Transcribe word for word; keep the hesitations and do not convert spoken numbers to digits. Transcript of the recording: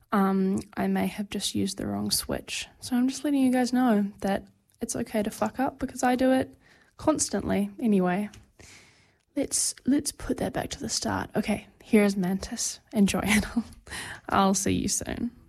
um, I may have just used the wrong switch. So I'm just letting you guys know that it's okay to fuck up because I do it constantly. Anyway, let's let's put that back to the start. Okay, here is Mantis. Enjoy it. I'll see you soon.